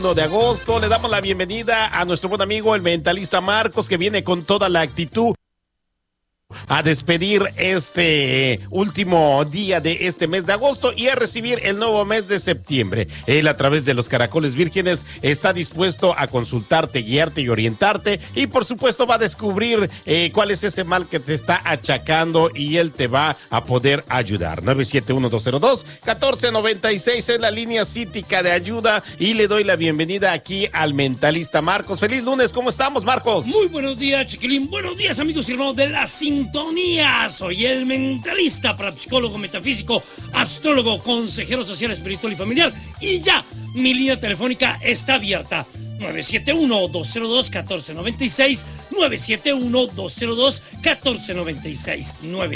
de agosto. Le damos la bienvenida a nuestro buen amigo el mentalista Marcos, que viene con toda la actitud a despedir este último día de este mes de agosto y a recibir el nuevo mes de septiembre. Él, a través de los Caracoles Vírgenes, está dispuesto a consultarte, guiarte y orientarte, y por supuesto va a descubrir cuál es ese mal que te está achacando, y él te va a poder ayudar. 971-202-1496 es la línea cítica de ayuda, y le doy la bienvenida aquí al mentalista Marcos. Feliz lunes, ¿cómo estamos, Marcos? Muy buenos días, chiquilín. Buenos días, amigos y hermanos de la sintonía. Soy el mentalista, parapsicólogo, metafísico, astrólogo, consejero social, espiritual y familiar. Y ya, mi línea telefónica está abierta. 971-202-1496, 971-202-1496,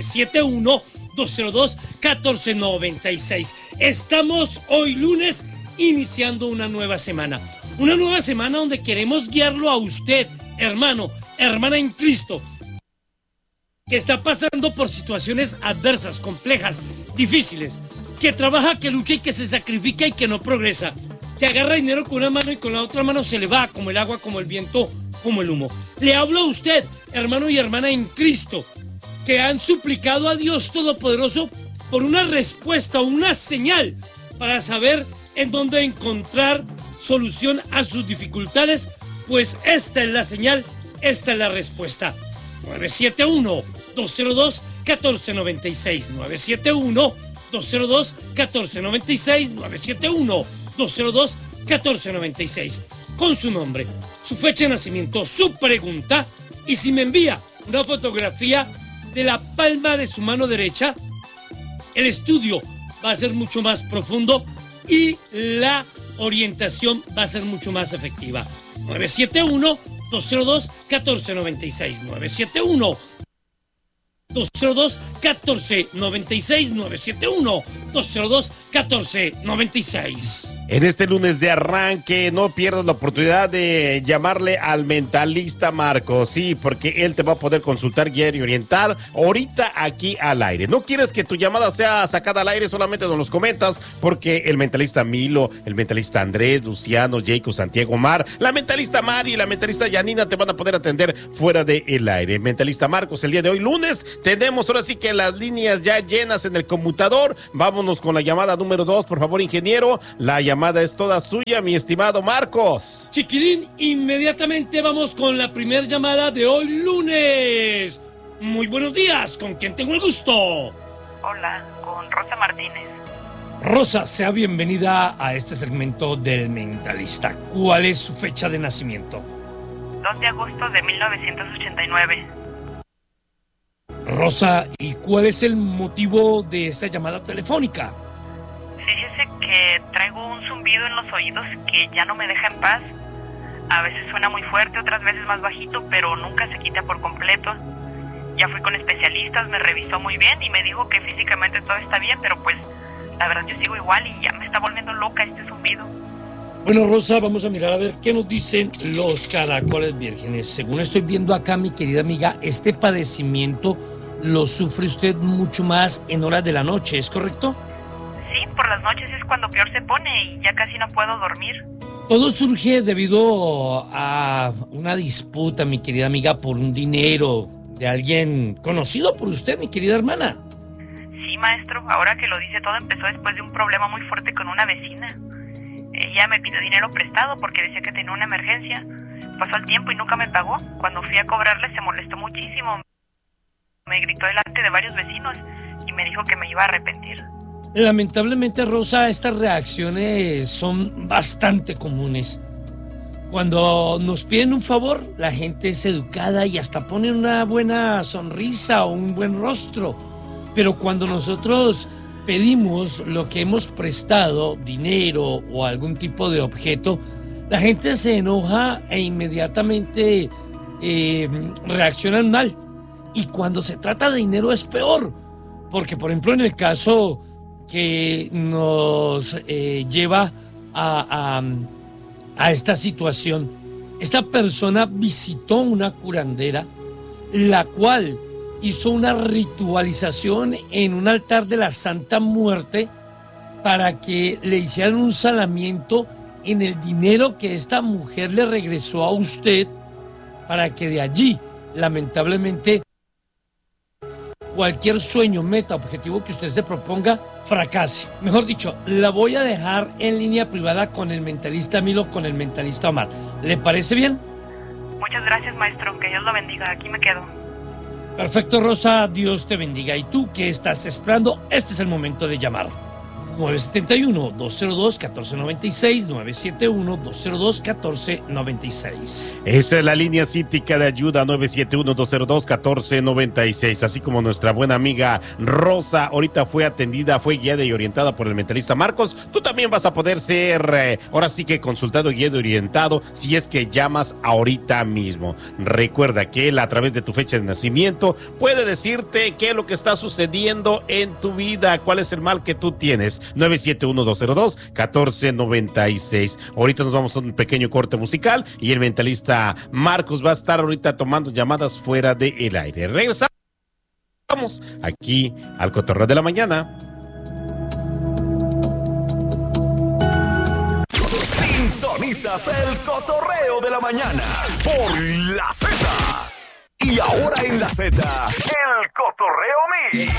971-202-1496. Estamos hoy lunes iniciando una nueva semana. Una nueva semana donde queremos guiarlo a usted, hermano, hermana en Cristo, que está pasando por situaciones adversas, complejas, difíciles, que trabaja, que lucha y que se sacrifica y que no progresa, que agarra dinero con una mano y con la otra mano se le va, como el agua, como el viento, como el humo. Le hablo a usted, hermano y hermana en Cristo, que han suplicado a Dios Todopoderoso por una respuesta, una señal para saber en dónde encontrar solución a sus dificultades. Pues esta es la señal, esta es la respuesta. 971-202-1496, 971-202-1496, 971-202-1496. Con su nombre, su fecha de nacimiento, su pregunta, y si me envía una fotografía de la palma de su mano derecha, el estudio va a ser mucho más profundo y la orientación va a ser mucho más efectiva. 971-202-1496, 971-202-1496, 971-202-1496. En este lunes de arranque, no pierdas la oportunidad de llamarle al mentalista Marcos, sí, porque él te va a poder consultar, guiar y orientar ahorita aquí al aire. No quieres que tu llamada sea sacada al aire, solamente nos los comentas, porque el mentalista Milo, el mentalista Andrés, Luciano, Jacob, Santiago, Mar, la mentalista Mari y la mentalista Yanina te van a poder atender fuera del aire. Mentalista Marcos, el día de hoy, lunes, tenemos ahora sí que las líneas ya llenas en el conmutador. Vámonos con la llamada número 2, por favor, ingeniero. La llamada es toda suya, mi estimado Marcos. Chiquilín, inmediatamente vamos con la primera llamada de hoy lunes. Muy buenos días, ¿con quién tengo el gusto? Hola, con Rosa Martínez. Rosa, sea bienvenida a este segmento del mentalista. ¿Cuál es su fecha de nacimiento? 2 de agosto de 1989. Rosa, ¿y cuál es el motivo de esta llamada telefónica? Fíjese que traigo un zumbido en los oídos que ya no me deja en paz. A veces suena muy fuerte, otras veces más bajito, pero nunca se quita por completo. Ya fui con especialistas, me revisó muy bien y me dijo que físicamente todo está bien, pero pues la verdad yo sigo igual y ya me está volviendo loca este zumbido. Bueno, Rosa, vamos a mirar a ver qué nos dicen los Caracoles Vírgenes. Según estoy viendo acá, mi querida amiga, este padecimiento lo sufre usted mucho más en horas de la noche, ¿es correcto? Sí, por las noches es cuando peor se pone y ya casi no puedo dormir. Todo surge debido a una disputa, mi querida amiga, por un dinero de alguien conocido por usted, mi querida hermana. Sí, maestro, ahora que lo dice, todo empezó después de un problema muy fuerte con una vecina. Ella me pidió dinero prestado porque decía que tenía una emergencia. Pasó el tiempo y nunca me pagó. Cuando fui a cobrarle se molestó muchísimo. Me gritó delante de varios vecinos y me dijo que me iba a arrepentir. Lamentablemente, Rosa, estas reacciones son bastante comunes. Cuando nos piden un favor, la gente es educada y hasta pone una buena sonrisa o un buen rostro. Pero cuando nosotros pedimos lo que hemos prestado, dinero o algún tipo de objeto, la gente se enoja e inmediatamente reaccionan mal. Y cuando se trata de dinero es peor, porque por ejemplo en el caso que nos lleva a esta situación, esta persona visitó una curandera, la cual hizo una ritualización en un altar de la Santa Muerte para que le hicieran un sanamiento en el dinero que esta mujer le regresó a usted para que de allí, lamentablemente, cualquier sueño, meta, objetivo que usted se proponga, fracase. Mejor dicho, la voy a dejar en línea privada con el mentalista Milo, con el mentalista Omar. ¿Le parece bien? Muchas gracias, maestro. Que Dios lo bendiga. Aquí me quedo. Perfecto, Rosa. Dios te bendiga. ¿Y tú qué estás esperando? Este es el momento de llamar. 971-202-1496, 971-202-1496. Esa es la línea cítica de ayuda, 971-202-1496. Así como nuestra buena amiga Rosa ahorita fue atendida, fue guiada y orientada por el mentalista Marcos, tú también vas a poder ser, ahora sí que consultado, guiado y orientado si es que llamas ahorita mismo. Recuerda que él, a través de tu fecha de nacimiento, puede decirte qué es lo que está sucediendo en tu vida, cuál es el mal que tú tienes. 971-202-1496. Ahorita nos vamos a un pequeño corte musical y el mentalista Marcos va a estar ahorita tomando llamadas fuera del aire. Regresamos aquí al Cotorreo de la Mañana. Sintonizas el Cotorreo de la Mañana por la Z. Y ahora en la Z, el Cotorreo Mix.